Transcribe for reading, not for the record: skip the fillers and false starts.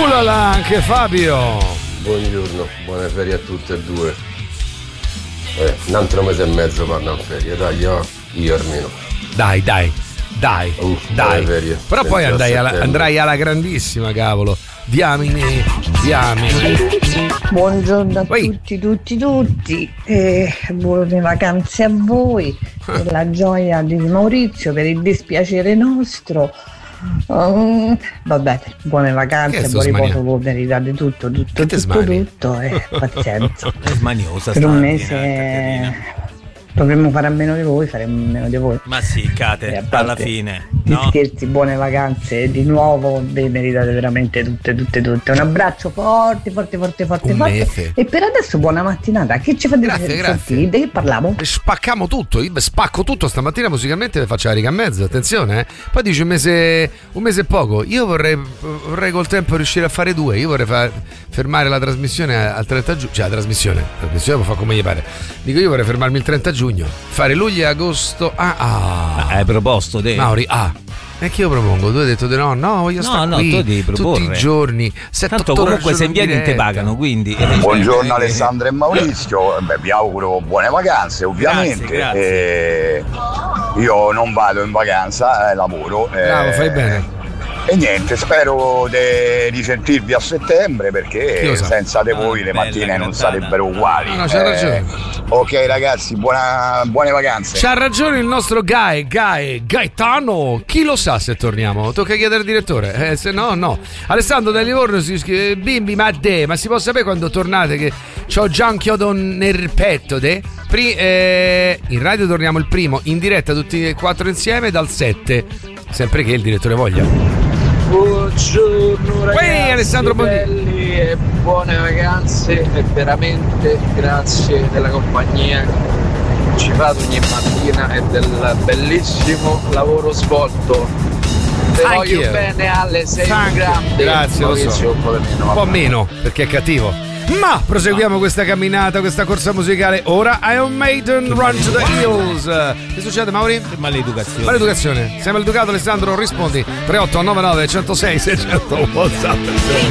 Ulala, anche Fabio. Buongiorno, buone ferie a tutte e due. Un altro mese e mezzo vanno in ferie, dai, io almeno. Dai. Ferie. Però poi andrai alla grandissima, cavolo. Diamine. Buongiorno a tutti. Buone vacanze a voi. Per la gioia di Maurizio, per il dispiacere nostro. Vabbè, buone vacanze, buon riposo, voi meritate tutto e pazienza. Per un mese dovremmo fare a meno di voi, faremo a meno di voi. Ma sì, Cate, alla fine. No? Scherzi, buone vacanze di nuovo, vi meritate veramente tutte. Un abbraccio forte. E per adesso buona mattinata. Che ci fate grazie. Di che parliamo? Spacchiamo tutto, io spacco tutto stamattina musicalmente, le faccio la riga e mezzo, attenzione. Poi dice un mese e poco. Io vorrei col tempo riuscire a fare due. Io vorrei fermare la trasmissione al 30 giugno. Cioè la trasmissione può fare come gli pare. Dico, io vorrei fermarmi il 30 giugno, fare luglio e agosto. Hai proposto te? Mauri, è che io propongo, tu hai detto di no, voglio stare qui tu devi proporre tutti i giorni. Tanto comunque se vieni te pagano, quindi. Buongiorno Alessandro e Maurizio, vi auguro buone vacanze ovviamente. Grazie. Io non vado in vacanza, lavoro. Bravo, fai bene. E niente, spero di sentirvi a settembre perché senza di voi le mattine non sarebbero uguali. No, c'ha ragione. Ok ragazzi, buone vacanze. C'ha ragione il nostro Gaetano. Chi lo sa se torniamo? Tocca chiedere al direttore. Se no. Alessandro da Livorno si scrive: bimbi, ma si può sapere quando tornate? Che c'ho già un chiodo nel petto, in radio torniamo il primo, in diretta tutti e quattro insieme dal 7. Sempre che il direttore voglia. Buongiorno ragazzi, Alessandro belli e buone vacanze e veramente grazie della compagnia che ci fate ogni mattina e del bellissimo lavoro svolto. Te voglio bene alle 6 grandi. Grazie, lo so. Un po' meno perché è cattivo. Ma proseguiamo questa camminata, questa corsa musicale. Ora Iron Maiden, Run to the Hills. Che succede, Mauri? Maleducazione. Sei maleducato, Alessandro? Rispondi 3899 106 600 WhatsApp.